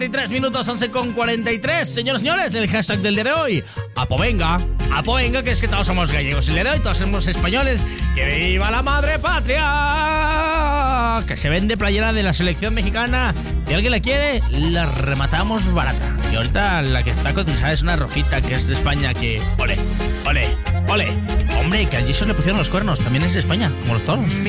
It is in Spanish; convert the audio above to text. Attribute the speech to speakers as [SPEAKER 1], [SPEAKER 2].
[SPEAKER 1] 3 minutos, 11:43. Señoras y señores, el hashtag del día de hoy: Apovenga, que es que todos somos gallegos el día de hoy, todos somos españoles. ¡Que viva la madre patria! Que se vende playera de la selección mexicana. Si alguien la quiere, la rematamos barata. Y ahorita la que está cotizada es una rojita que es de España, que... ¡Ole! Hombre, que allí se le pusieron los cuernos, también es de España, como los toros.